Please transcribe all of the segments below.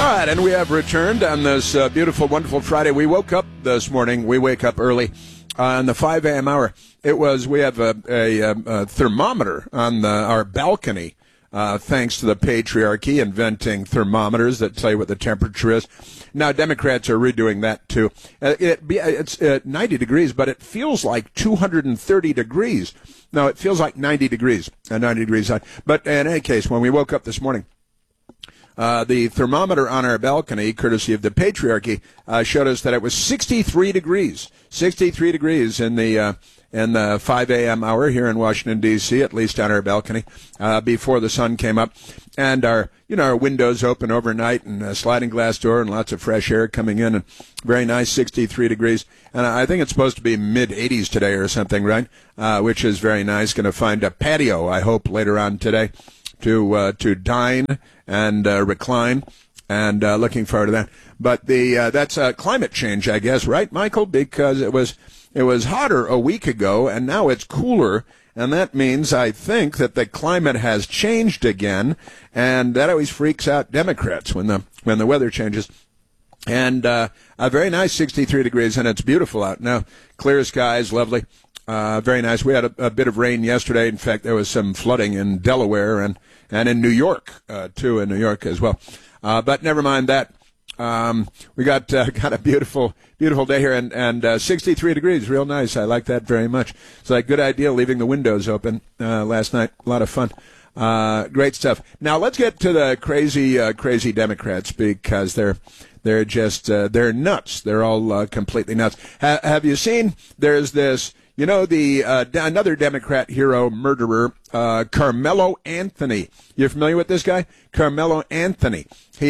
right, and we have returned on this beautiful, wonderful Friday. We woke up this morning. We wake up early on the 5 a.m. hour. We have a thermometer on our balcony, thanks to the patriarchy inventing thermometers that tell you what the temperature is. Now, Democrats are redoing that, too. It's 90 degrees, but it feels like 230 degrees. No, it feels like 90 degrees, 90 degrees high. But in any case, when we woke up this morning, the thermometer on our balcony, courtesy of the patriarchy, showed us that it was 63 degrees. 63 degrees in the 5 a.m. hour here in Washington, D.C., at least on our balcony, before the sun came up. And our windows open overnight and a sliding glass door and lots of fresh air coming in, and very nice 63 degrees. And I think it's supposed to be mid-80s today or something, right? Which is very nice. Going to find a patio, I hope, later on today to dine and recline, and looking forward to that. But that's climate change, I guess, right, Michael? Because it was hotter a week ago, and now it's cooler, and that means, I think, that the climate has changed again, and that always freaks out Democrats when the weather changes. And a very nice 63 degrees, and it's beautiful out now. Clear skies, lovely. Very nice. We had a bit of rain yesterday. In fact, there was some flooding in Delaware and in New York, too, in New York as well. But never mind that. We got a beautiful day here, and 63 degrees, real nice. I like that very much. It's a good idea leaving the windows open last night. A lot of fun. Great stuff. Now let's get to the crazy Democrats, because they're just they're nuts. They're all completely nuts. Have you seen? There's this. Another Democrat hero murderer, Carmelo Anthony. You're familiar with this guy? Carmelo Anthony.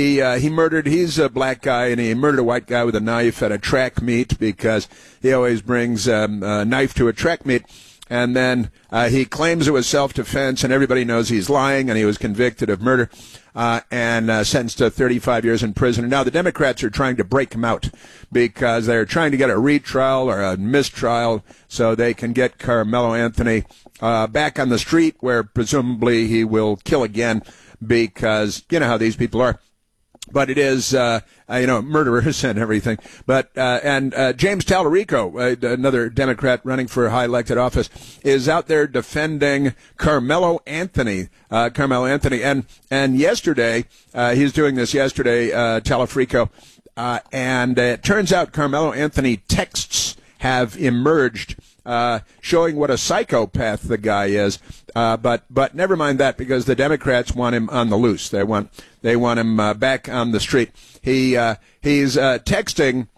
He's a black guy, and he murdered a white guy with a knife at a track meet, because he always brings a knife to a track meet. And then he claims it was self-defense, and everybody knows he's lying, and he was convicted of murder and sentenced to 35 years in prison. And now the Democrats are trying to break him out, because they're trying to get a retrial or a mistrial so they can get Carmelo Anthony back on the street, where presumably he will kill again, because you know how these people are. But it is, murderers and everything. But James Tallarico, another Democrat running for high elected office, is out there defending Carmelo Anthony. And yesterday, he's doing this yesterday, Tallarico, and it turns out Carmelo Anthony texts have emerged, showing what a psychopath the guy is. But never mind that, because the Democrats want him on the loose. They want him back on the street. He's texting.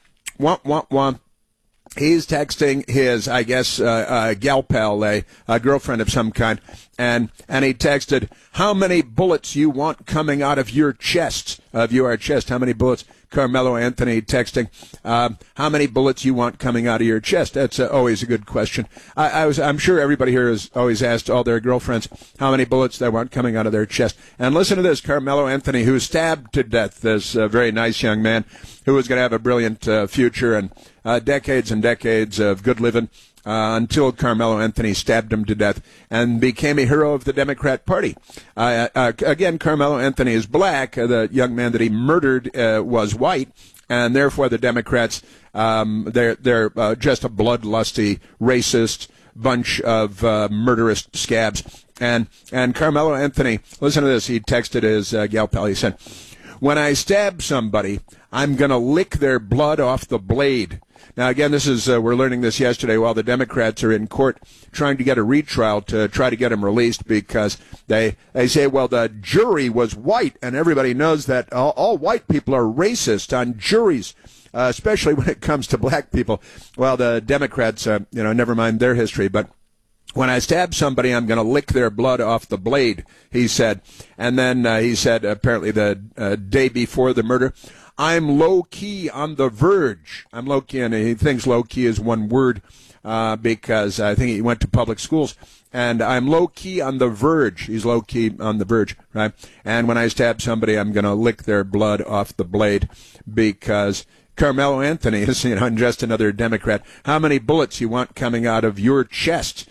He's texting his, I guess, gal pal, a girlfriend of some kind, and he texted, "How many bullets you want coming out of your chest? How many bullets?" Carmelo Anthony texting, "How many bullets you want coming out of your chest?" That's always a good question. I'm sure everybody here has always asked all their girlfriends how many bullets they want coming out of their chest. And listen to this, Carmelo Anthony, who stabbed to death this very nice young man who was going to have a brilliant future and decades and decades of good living, until Carmelo Anthony stabbed him to death and became a hero of the Democrat Party. Again, Carmelo Anthony is black. The young man that he murdered was white, and therefore the Democrats, they're just a bloodlusty, racist bunch of murderous scabs. And Carmelo Anthony, listen to this. He texted his gal pal. He said, "When I stab somebody, I'm going to lick their blood off the blade." Now, again, this is we're learning this yesterday while the Democrats are in court trying to get a retrial to try to get him released, because they say, well, the jury was white, and everybody knows that all white people are racist on juries, especially when it comes to black people. Well, the Democrats, never mind their history, but "When I stab somebody, I'm going to lick their blood off the blade," he said. And then he said, apparently the day before the murder, "I'm low-key on the verge." I'm low-key, and he thinks low-key is one word because I think he went to public schools. And "I'm low-key on the verge." He's low-key on the verge, right? "And when I stab somebody, I'm going to lick their blood off the blade," because Carmelo Anthony is, just another Democrat. How many bullets you want coming out of your chest?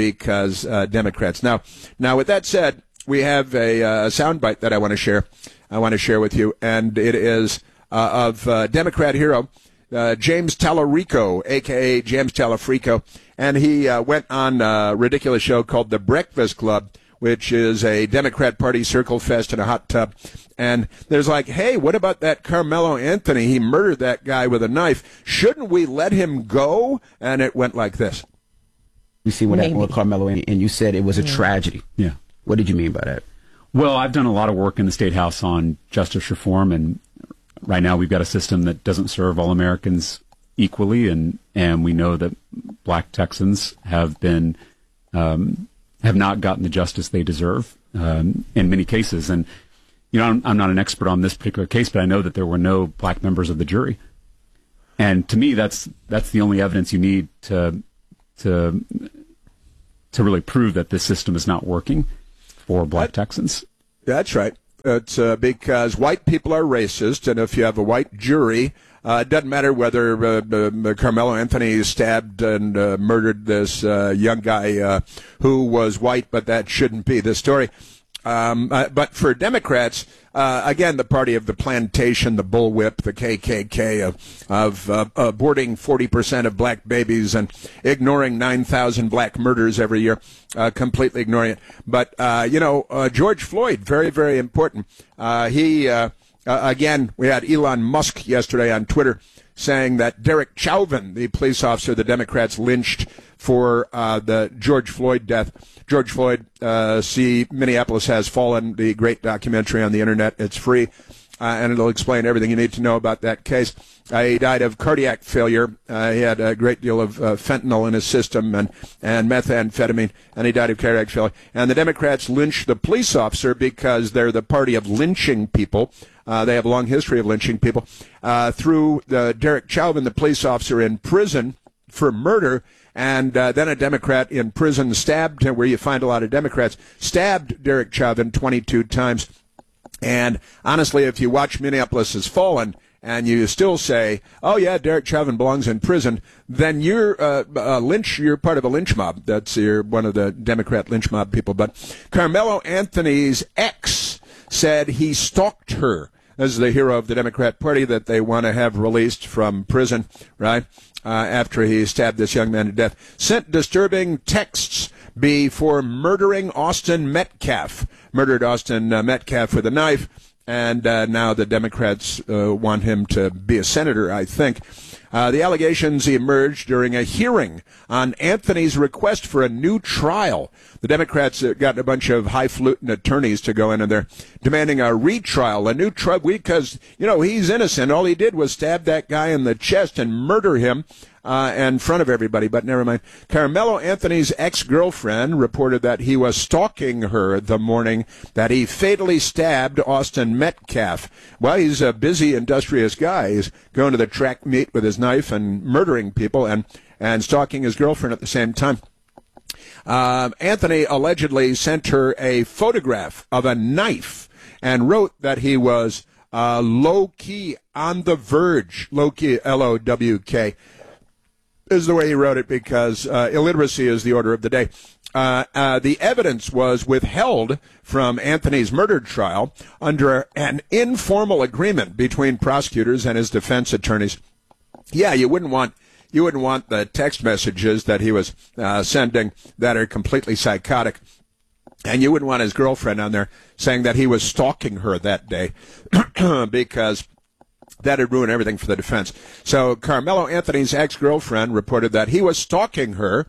Because Democrats. Now, with that said, we have a soundbite that I want to share I want to share with you, and it is of Democrat hero James Tallarico, a.k.a. James Talafrico, and he went on a ridiculous show called The Breakfast Club, which is a Democrat Party circle fest in a hot tub. And there's like, hey, what about that Carmelo Anthony? He murdered that guy with a knife. Shouldn't we let him go? And it went like this. You see what happened with Carmelo, and you said it was a tragedy. Yeah. What did you mean by that? Well, I've done a lot of work in the State House on justice reform, and right now we've got a system that doesn't serve all Americans equally, and we know that black Texans have been have not gotten the justice they deserve in many cases. And you know, I'm not an expert on this particular case, but I know that there were no black members of the jury, and to me, that's the only evidence you need to really prove that this system is not working for black Texans. That's right. It's because white people are racist, and if you have a white jury, it doesn't matter whether Carmelo Anthony stabbed and murdered this young guy who was white, but that shouldn't be the story. But for Democrats, again, the party of the plantation, the bullwhip, the KKK of aborting 40% of black babies and ignoring 9,000 black murders every year, completely ignoring it. But, George Floyd, very, very important. Again, we had Elon Musk yesterday on Twitter saying that Derek Chauvin, the police officer the Democrats lynched for the George Floyd death. George Floyd, see Minneapolis Has Fallen, the great documentary on the internet. It's free, and it'll explain everything you need to know about that case. He died of cardiac failure. He had a great deal of fentanyl in his system and methamphetamine, and he died of cardiac failure. And the Democrats lynched the police officer because they're the party of lynching people. They have a long history of lynching people. Threw Derek Chauvin, the police officer, in prison for murder, and then a Democrat in prison stabbed him, where you find a lot of Democrats, stabbed Derek Chauvin 22 times. And honestly, if you watch Minneapolis Has Fallen, and you still say, oh, yeah, Derek Chauvin belongs in prison, then you're you're part of a lynch mob. You're one of the Democrat lynch mob people. But Carmelo Anthony's ex said he stalked her as the hero of the Democrat Party that they want to have released from prison, right, after he stabbed this young man to death. Sent disturbing texts before murdering Austin Metcalf. Murdered Austin Metcalf with a knife. And now the Democrats want him to be a senator, I think. The allegations emerged during a hearing on Anthony's request for a new trial. The Democrats got a bunch of highfalutin attorneys to go in, and they're demanding a retrial, a new trial, because, he's innocent. All he did was stab that guy in the chest and murder him in front of everybody, but never mind. Carmelo Anthony's ex-girlfriend reported that he was stalking her the morning that he fatally stabbed Austin Metcalf. Well, he's a busy, industrious guy. He's going to the track meet with his knife and murdering people and stalking his girlfriend at the same time. Anthony allegedly sent her a photograph of a knife and wrote that he was low-key on the verge, low-key, L-O-W-K. Is the way he wrote it, because illiteracy is the order of the day. The evidence was withheld from Anthony's murder trial under an informal agreement between prosecutors and his defense attorneys. Yeah, you wouldn't want the text messages that he was sending that are completely psychotic. And you wouldn't want his girlfriend on there saying that he was stalking her that day because that would ruin everything for the defense. So Carmelo Anthony's ex-girlfriend reported that he was stalking her,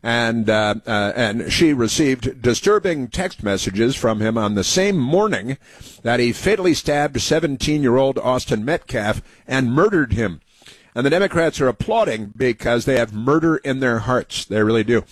and she received disturbing text messages from him on the same morning that he fatally stabbed 17-year-old Austin Metcalf and murdered him. And the Democrats are applauding because they have murder in their hearts. They really do.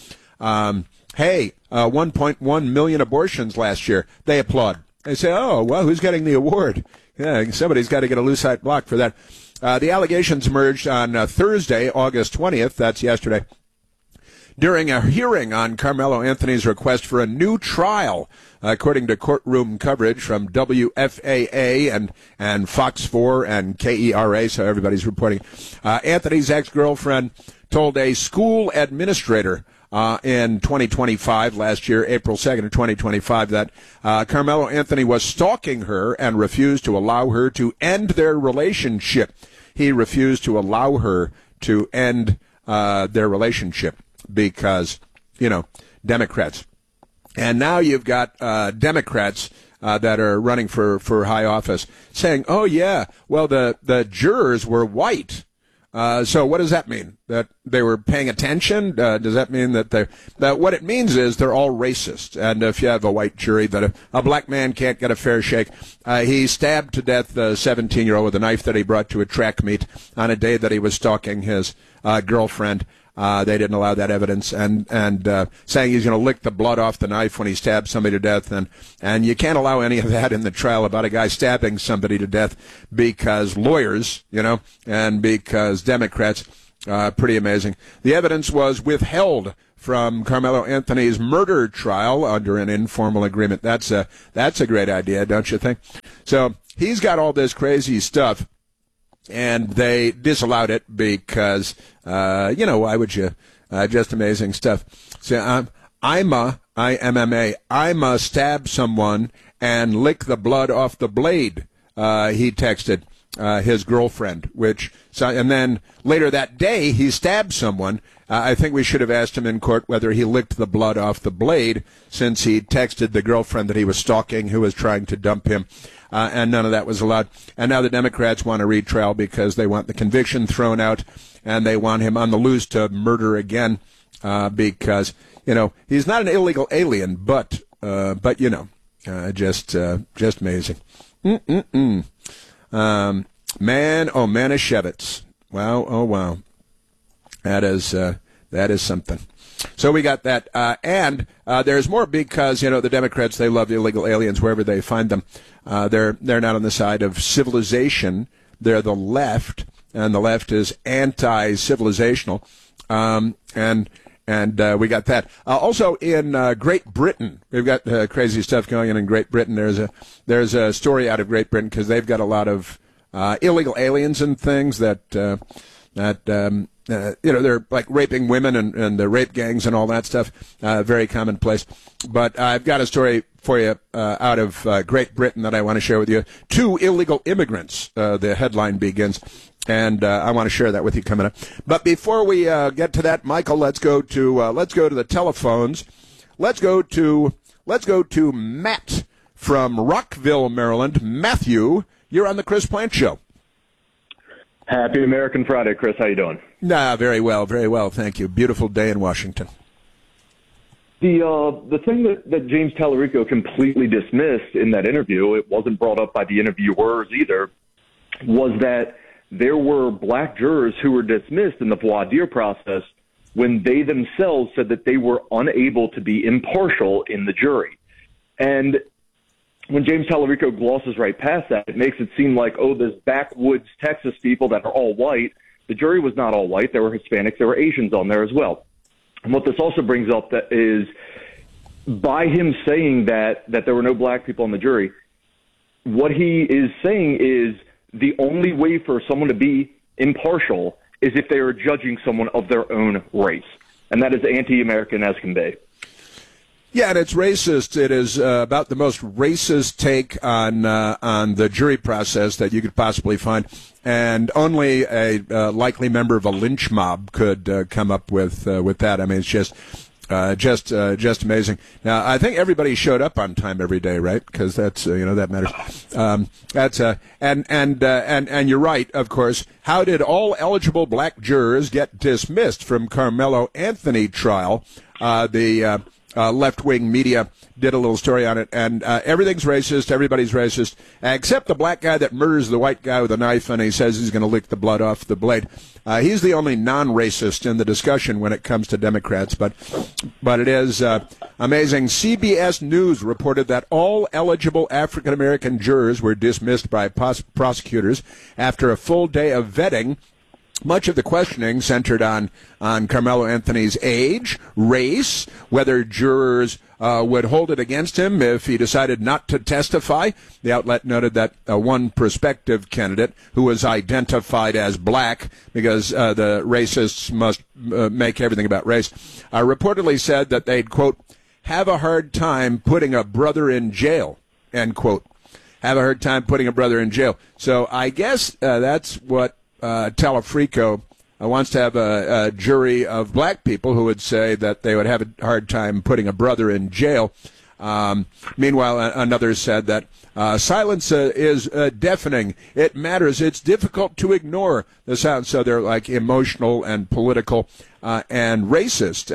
1.1 million abortions last year. They applaud. They say, oh, well, who's getting the award? Yeah, somebody's got to get a Lucite block for that. The allegations emerged on Thursday, August 20th. That's yesterday. During a hearing on Carmelo Anthony's request for a new trial, according to courtroom coverage from WFAA and Fox 4 and KERA, so everybody's reporting. Anthony's ex-girlfriend told a school administrator in 2025, last year, April 2nd of 2025, that Carmelo Anthony was stalking her and refused to allow her to end their relationship. He refused to allow her to end their relationship because, Democrats. And now you've got Democrats that are running for high office saying, oh, yeah, well, the jurors were white. So what does that mean? That they were paying attention? Does that mean that what it means is they're all racist? And if you have a white jury, that a black man can't get a fair shake. He stabbed to death the 17-year-old with a knife that he brought to a track meet on a day that he was stalking his girlfriend. They didn't allow that evidence, and saying he's going to lick the blood off the knife when he stabs somebody to death, and you can't allow any of that in the trial about a guy stabbing somebody to death because lawyers, and because Democrats. Pretty amazing. The evidence was withheld from Carmelo Anthony's murder trial under an informal agreement. That's a great idea, don't you think? So he's got all this crazy stuff. And they disallowed it because, why would you? Just amazing stuff. So I'm a stab someone and lick the blood off the blade, he texted his girlfriend, and then later that day he stabbed someone. I think we should have asked him in court whether he licked the blood off the blade, since he texted the girlfriend that he was stalking who was trying to dump him. And none of that was allowed. And now the Democrats want a retrial because they want the conviction thrown out, and they want him on the loose to murder again, because, he's not an illegal alien, but just amazing. Manischewitz. Wow, oh wow. That is something. So we got that, and there's more because the Democrats, they love illegal aliens wherever they find them. They're not on the side of civilization. They're the left, and the left is anti-civilizational, and we got that. Also in Great Britain, we've got crazy stuff going on in Great Britain. There's a story out of Great Britain because they've got a lot of illegal aliens and things that they're like raping women and the rape gangs and all that stuff. Very commonplace. But I've got a story for you out of Great Britain that I want to share with you. 2 illegal immigrants, the headline begins. And I want to share that with you coming up. But before we get to that, Michael, let's go to the telephones. Let's go to Matt from Rockville, Maryland. Matthew, you're on the Chris Plante Show. Happy American Friday, Chris. How you doing? Very well, thank you. Beautiful day in Washington. The thing that James Tallarico completely dismissed in that interview, it wasn't brought up by the interviewers either, was that there were black jurors who were dismissed in the voir dire process when they themselves said that they were unable to be impartial in the jury. And when James Tallarico glosses right past that, it makes it seem like, this backwoods Texas people that are all white. The jury was not all white. There were Hispanics. There were Asians on there as well. And what this also brings up that is, by him saying that there were no black people on the jury, what he is saying is the only way for someone to be impartial is if they are judging someone of their own race. And that is anti-American as can be. Yeah, and it's racist. It is about the most racist take on the jury process that you could possibly find, and only a likely member of a lynch mob could come up with that. I mean, it's just amazing. Now, I think everybody showed up on time every day, right? Because that's that matters. And you're right, of course. How did all eligible black jurors get dismissed from Carmelo Anthony trial? The left-wing media did a little story on it, and everything's racist, everybody's racist, except the black guy that murders the white guy with a knife, and he says he's going to lick the blood off the blade. He's the only non-racist in the discussion when it comes to Democrats, but it is amazing. CBS News reported that all eligible African-American jurors were dismissed by prosecutors after a full day of vetting. Much of the questioning centered on Carmelo Anthony's age, race, whether jurors would hold it against him if he decided not to testify. The outlet noted that one prospective candidate who was identified as black, because the racists must make everything about race, reportedly said that they'd, quote, have a hard time putting a brother in jail, end quote. Have a hard time putting a brother in jail. So I guess that's what Talafrico wants to have a jury of black people who would say that they would have a hard time putting a brother in jail. Meanwhile, another said that silence is deafening. It matters. It's difficult to ignore the sound. So they're like emotional and political and racist.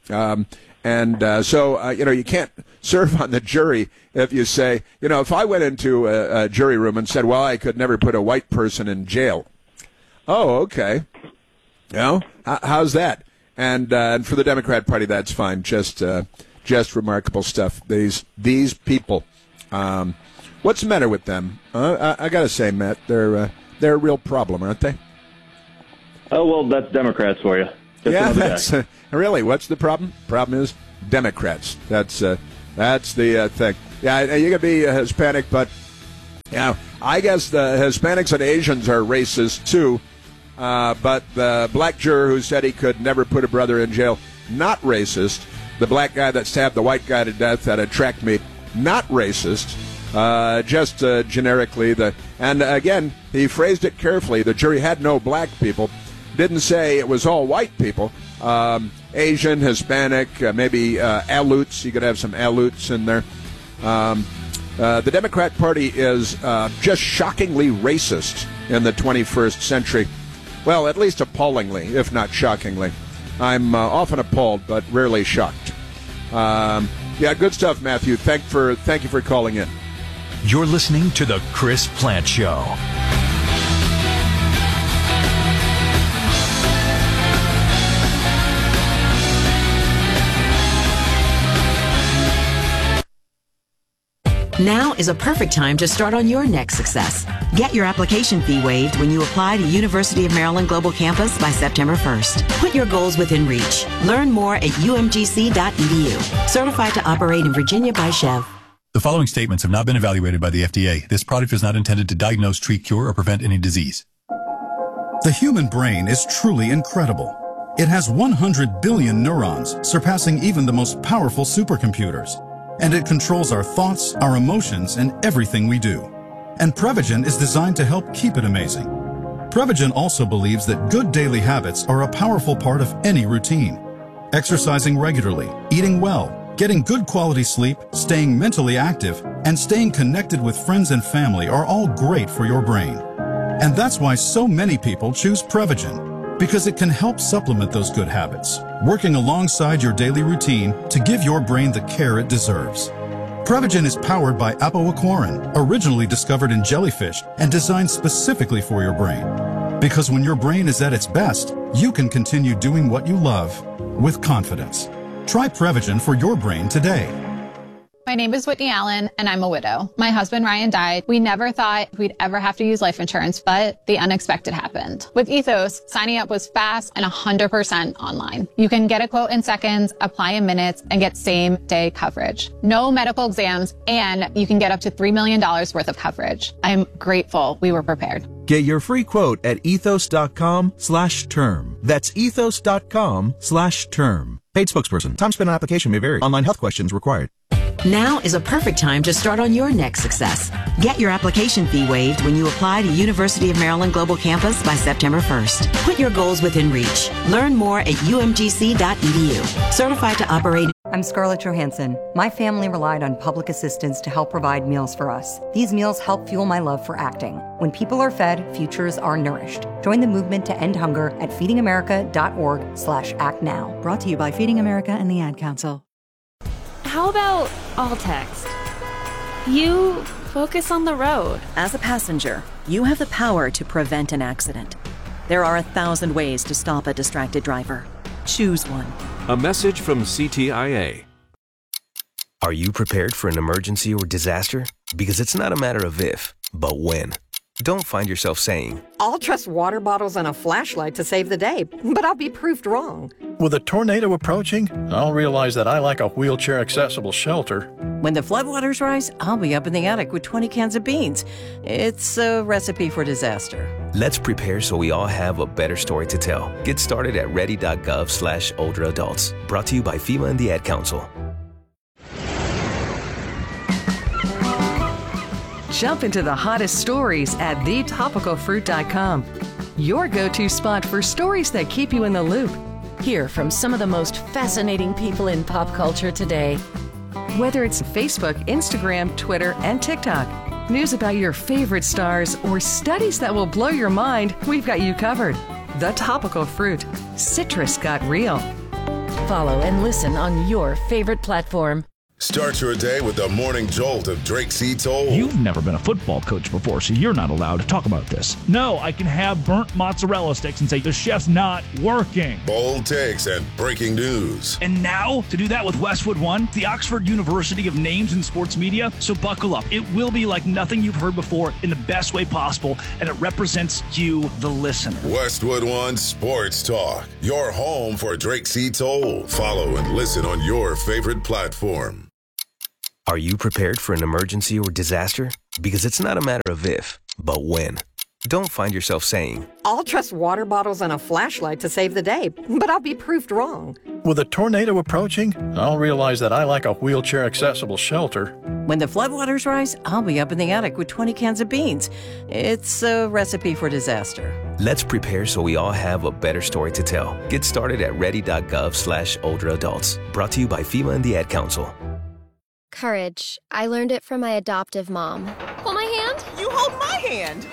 So you can't serve on the jury if you say, if I went into a jury room and said, well, I could never put a white person in jail. Oh, okay. How's that? And for the Democrat Party, that's fine. Just remarkable stuff. These people. What's the matter with them? I got to say, Matt, they're a real problem, aren't they? Oh, well, that's Democrats for you. That's really, what's the problem? Problem is Democrats. That's the thing. Yeah, you can be Hispanic, but I guess the Hispanics and Asians are racist too. But the black juror who said he could never put a brother in jail, not racist. The black guy that stabbed the white guy to death at a track meet, not racist. Just generically, and again, he phrased it carefully. The jury had no black people. Didn't say it was all white people. Asian, Hispanic, maybe Aleuts. You could have some Aleuts in there. The Democrat Party is just shockingly racist in the 21st century. Well, at least appallingly, if not shockingly. I'm often appalled, but rarely shocked. Good stuff, Matthew. Thank you for calling in. You're listening to The Chris Plante Show. Now is a perfect time to start on your next success. Get your application fee waived when you apply to University of Maryland Global Campus by September 1st. Put your goals within reach. Learn more at umgc.edu. Certified to operate in Virginia by Chev. The following statements have not been evaluated by the FDA. This product is not intended to diagnose, treat, cure, or prevent any disease. The human brain is truly incredible. It has 100 billion neurons, surpassing even the most powerful supercomputers. And it controls our thoughts, our emotions, and everything we do. And Prevagen is designed to help keep it amazing. Prevagen also believes that good daily habits are a powerful part of any routine. Exercising regularly, eating well, getting good quality sleep, staying mentally active, and staying connected with friends and family are all great for your brain. And that's why so many people choose Prevagen, because it can help supplement those good habits, working alongside your daily routine to give your brain the care it deserves. Prevagen is powered by apoaquarin, originally discovered in jellyfish and designed specifically for your brain. Because when your brain is at its best, you can continue doing what you love with confidence. Try Prevagen for your brain today. My name is Whitney Allen, and I'm a widow. My husband, Ryan, died. We never thought we'd ever have to use life insurance, but the unexpected happened. With Ethos, signing up was fast and 100% online. You can get a quote in seconds, apply in minutes, and get same-day coverage. No medical exams, and you can get up to $3 million worth of coverage. I'm grateful we were prepared. Get your free quote at ethos.com/term. That's ethos.com/term. Paid spokesperson. Time spent on application may vary. Online health questions required. Now is a perfect time to start on your next success. Get your application fee waived when you apply to University of Maryland Global Campus by September 1st. Put your goals within reach. Learn more at umgc.edu. Certified to operate. I'm Scarlett Johansson. My family relied on public assistance to help provide meals for us. These meals help fuel my love for acting. When people are fed, futures are nourished. Join the movement to end hunger at feedingamerica.org/actnow. Brought to you by Feeding America and the Ad Council. How about all text? You focus on the road. As a passenger, you have the power to prevent an accident. There are 1,000 ways to stop a distracted driver. Choose one. A message from CTIA. Are you prepared for an emergency or disaster? Because it's not a matter of if, but when. don't find yourself saying, I'll trust water bottles and a flashlight to save the day, but I'll be proved wrong. With a tornado approaching, I'll realize that I lack a wheelchair-accessible shelter. When the floodwaters rise, I'll be up in the attic with 20 cans of beans. It's a recipe for disaster. Let's prepare so we all have a better story to tell. Get started at ready.gov/older adults. Brought to you by FEMA and the Ad Council. Jump into the hottest stories at thetopicalfruit.com. Your go-to spot for stories that keep you in the loop. Hear from some of the most fascinating people in pop culture today. Whether it's Facebook, Instagram, Twitter, and TikTok, news about your favorite stars, or studies that will blow your mind, we've got you covered. The Topical Fruit. Citrus got real. Follow and listen on your favorite platform. Start your day with the morning jolt of Drake C. Toll. You've never been a football coach before, so you're not allowed to talk about this. No, I can have burnt mozzarella sticks and say the chef's not working. Bold takes and breaking news. And now, to do that with Westwood One, the Oxford University of Names in Sports Media. So buckle up. It will be like nothing you've heard before in the best way possible, and it represents you, the listener. Westwood One Sports Talk, your home for Drake C. Toll. Follow and listen on your favorite platform. Are you prepared for an emergency or disaster? Because it's not a matter of if, but when. Don't find yourself saying, I'll trust water bottles and a flashlight to save the day, but I'll be proved wrong. With a tornado approaching, I'll realize that I lack a wheelchair-accessible shelter. When the floodwaters rise, I'll be up in the attic with 20 cans of beans. It's a recipe for disaster. let's prepare so we all have a better story to tell. Get started at ready.gov/older adults. Brought to you by FEMA and the Ad Council. Courage. I learned it from my adoptive mom. Hold my hand. You hold my hand.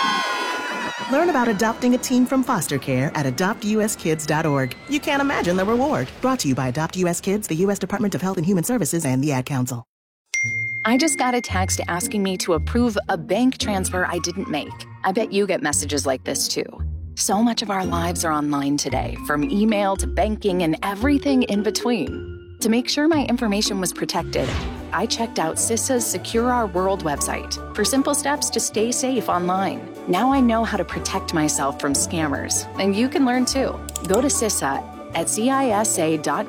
Learn about adopting a teen from foster care at adoptuskids.org. You can't imagine the reward. Brought to you by Adopt US Kids, the U.S. Department of Health and Human Services, and the Ad Council. I just got a text asking me to approve a bank transfer I didn't make. I bet you get messages like this too. So much of our lives are online today, from email to banking and everything in between. To make sure my information was protected, I checked out CISA's Secure Our World website for simple steps to stay safe online. Now I know how to protect myself from scammers, and you can learn too. Go to CISA at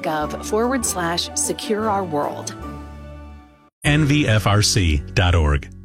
cisa.gov/secure our world. nvfrc.org.